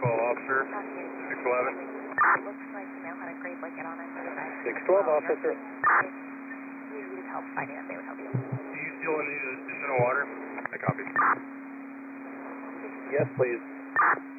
officer. 611. It looks like the male had a gray blanket on it. 612, officer. You needed help finding it, they would help you. Do you still need additional water? I copy. Yes, please.